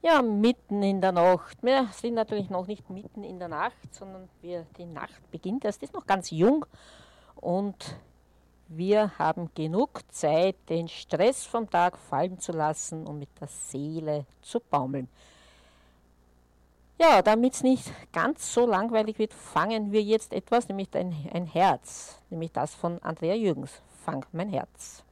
Ja, mitten in der Nacht. Wir sind natürlich noch nicht mitten in der Nacht, sondern die Nacht beginnt erst, ist noch ganz jung und wir haben genug Zeit, den Stress vom Tag fallen zu lassen und mit der Seele zu baumeln. Ja, damit es nicht ganz so langweilig wird, fangen wir jetzt etwas, nämlich ein Herz, nämlich das von Andrea Jürgens. Fang mein Herz.